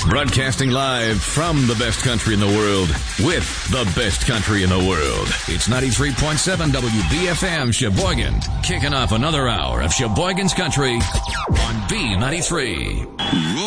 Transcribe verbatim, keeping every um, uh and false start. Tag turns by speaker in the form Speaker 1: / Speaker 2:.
Speaker 1: Broadcasting live from the best country in the world with the best country in the world. It's ninety-three point seven W B F M Sheboygan. Kicking off another hour of Sheboygan's Country on B ninety-three.